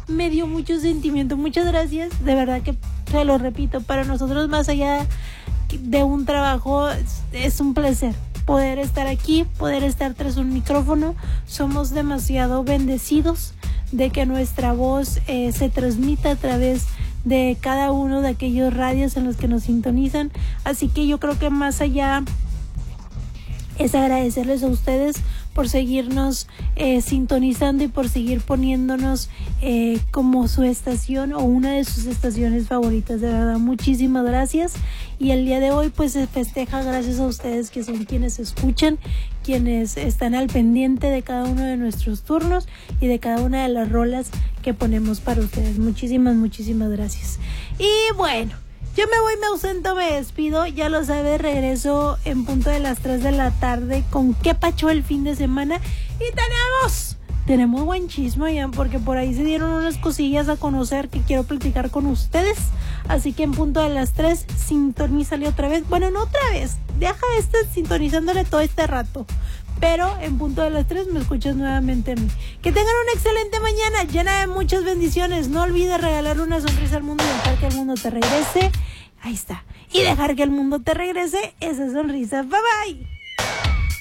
me dio mucho sentimiento. Muchas gracias, de verdad que se lo repito, para nosotros más allá de un trabajo es un placer poder estar aquí, poder estar tras un micrófono. Somos demasiado bendecidos de que nuestra voz se transmita a través de cada uno de aquellos radios en los que nos sintonizan. Así que yo creo que más allá es agradecerles a ustedes por seguirnos sintonizando y por seguir poniéndonos como su estación o una de sus estaciones favoritas. De verdad, muchísimas gracias. Y el día de hoy pues se festeja gracias a ustedes, que son quienes escuchan, quienes están al pendiente de cada uno de nuestros turnos y de cada una de las rolas que ponemos para ustedes. Muchísimas gracias. Y bueno, yo me voy, me ausento, me despido. Ya lo sabes, regreso en punto de las 3 de la tarde con qué pacho el fin de semana. Y tenemos buen chisme ya, porque por ahí se dieron unas cosillas a conocer que quiero platicar con ustedes. Así que en punto de las 3, sintonízale otra vez. Bueno, no otra vez, deja sintonizándole todo este rato. Pero en punto de las 3 me escuchas nuevamente a mí. Que tengan una excelente mañana, llena de muchas bendiciones. No olvides regalar una sonrisa al mundo y dejar que el mundo te regrese. Ahí está. Y dejar que el mundo te regrese esa sonrisa. Bye bye.